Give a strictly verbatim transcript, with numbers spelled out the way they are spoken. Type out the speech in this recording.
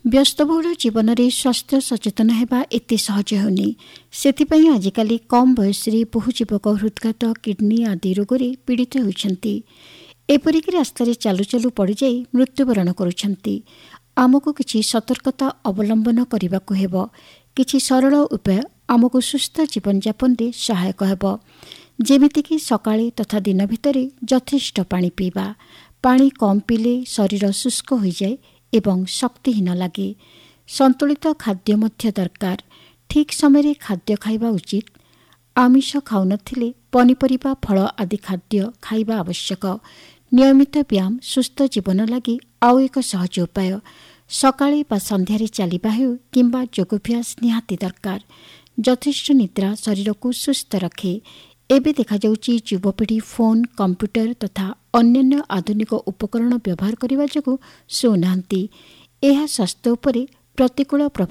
ବ୍ୟସ୍ତବହୁଳ ଜୀବନରେ ସ୍ୱାସ୍ଥ୍ୟ ସଚେତନ ହେବା ଏତେ ସହଜ ହେଉନି। ସେଥିପାଇଁ ଆଜିକାଲି କମ୍ ବୟସରେ ବହୁ ଯୁବକ ହୃଦଘାତ, କିଡନୀ ଆଦି ରୋଗରେ ପୀଡ଼ିତ ହେଉଛନ୍ତି। ଏପରିକି ରାସ୍ତାରେ ଚାଲୁ ଚାଲୁ ପଡ଼ିଯାଇ ମୃତ୍ୟୁବରଣ କରୁଛନ୍ତି। ଆମକୁ କିଛି ସତର୍କତା ଅବଲମ୍ବନ କରିବାକୁ ହେବ। କିଛି ସରଳ ଉପାୟ ଆମକୁ ସୁସ୍ଥ ଜୀବନଯାପନରେ ସହାୟକ ହେବ। ଯେମିତିକି ସକାଳେ ତଥା ଦିନ ଭିତରେ ଯଥେଷ୍ଟ ପାଣି ପିଇବା। ପାଣି କମ୍ ପିଇଲେ ଶରୀର ଶୁଷ୍କ ହୋଇଯାଏ ଏବଂ ଶକ୍ତିହୀନ ଲାଗେ। ସନ୍ତୁଳିତ ଖାଦ୍ୟ ମଧ୍ୟ ଦରକାର। ଠିକ୍ ସମୟରେ ଖାଦ୍ୟ ଖାଇବା ଉଚିତ। ଆମିଷ ଖାଉନଥିଲେ ପନିପରିବା, ଫଳ ଆଦି ଖାଦ୍ୟ ଖାଇବା ଆବଶ୍ୟକ। ନିୟମିତ ବ୍ୟାୟାମ ସୁସ୍ଥ ଜୀବନ ଲାଗି ଆଉ ଏକ ସହଜ ଉପାୟ। ସକାଳେ ବା ସନ୍ଧ୍ୟାରେ ଚାଲିବା ହେଉ କିମ୍ବା ଯୋଗାଭ୍ୟାସ ନିହାତି ଦରକାର। ଯଥେଷ୍ଟ ନିଦ୍ରା ଶରୀରକୁ ସୁସ୍ଥ ରଖେ। ଏବେ ଦେଖାଯାଉଛି ଯୁବପିଢ଼ି ଫୋନ୍, କମ୍ପ୍ୟୁଟର ତଥା ଅନ୍ୟାନ୍ୟ ଆଧୁନିକ ଉପକରଣ ବ୍ୟବହାର କରିବା ଯୋଗୁଁ ଶୋଉନାହାନ୍ତି। ଏହା ସ୍ୱାସ୍ଥ୍ୟ ଉପରେ ପ୍ରତିକୂଳ ପ୍ରଭାବ